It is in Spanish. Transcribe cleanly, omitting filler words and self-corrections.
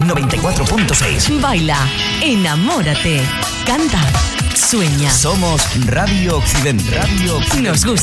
94.6. Baila, enamórate, canta, sueña. Somos Radio Occidente. Radio Occidente. Nos gusta.